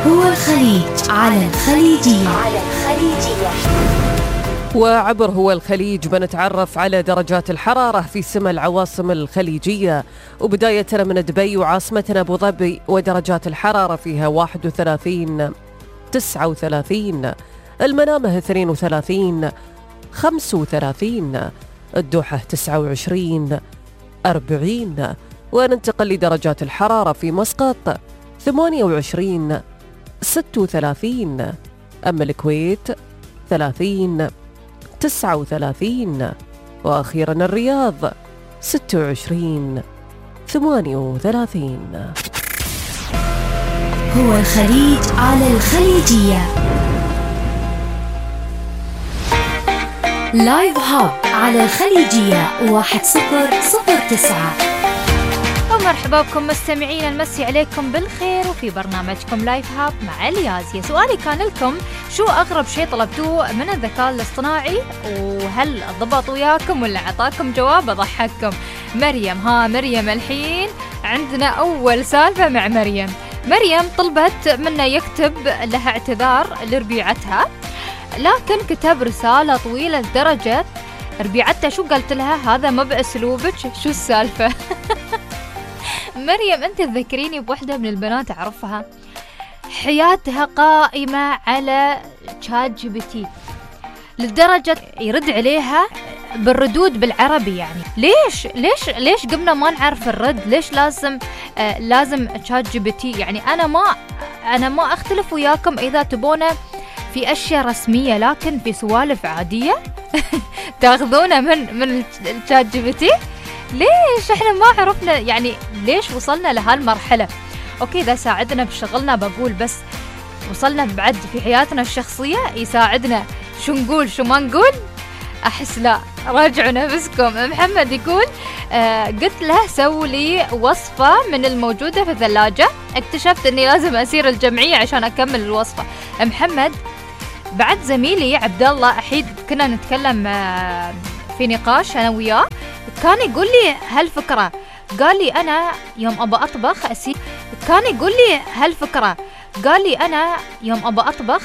هو الخليج على الخليجية. وعبر هو الخليج بنتعرف على درجات الحرارة في سما العواصم الخليجية، وبداية من دبي وعاصمتنا أبو ظبي ودرجات الحرارة فيها 31 39، المنامة 32 35، الدوحة 29 40، وننتقل لدرجات الحرارة في مسقط 28 36، أما الكويت 30 39، وأخيرا الرياض 26 38. هو الخليج على الخليجية. لايف هاب على الخليجية 1009. ومرحبا بكم مستمعين، المسي عليكم بالخير وفي برنامجكم لايف هاب مع اليازية. سؤالي كان لكم: شو أغرب شيء طلبتوه من الذكاء الاصطناعي، وهل ضبط وياكم ولا عطاكم جواب أضحككم؟ مريم الحين عندنا أول سالفة مع مريم طلبت منه يكتب لها اعتذار لربيعتها، لكن كتب رسالة طويلة لدرجة ربيعتها شو قالت لها: هذا ما بأسلوبك، شو السالفة؟ مريم أنت تذكريني بوحدة من البنات أعرفها، حياتها قائمة على شات جي بي تي، لدرجة يرد عليها بالردود بالعربي. يعني ليش قمنا ما نعرف الرد؟ ليش لازم شات جي بي تي؟ يعني أنا ما أختلف وياكم إذا تبونه في أشياء رسمية، لكن في سوالف عادية تاخذونه من الشات جي بي تي. ليش احنا ما عرفنا؟ يعني ليش وصلنا لهالمرحلة؟ اوكي اذا ساعدنا بشغلنا بقول، بس وصلنا بعد في حياتنا الشخصية يساعدنا شو نقول شو ما نقول؟ احس لا، راجعوا نفسكم. محمد يقول قلت له سوي لي وصفة من الموجودة في الثلاجة، اكتشفت اني لازم اسير الجمعية عشان اكمل الوصفة. محمد بعد زميلي عبد الله احيد كنا نتكلم في نقاش انا وياه، كان يقول لي هالفكرة، قال لي أنا يوم أبى أطبخ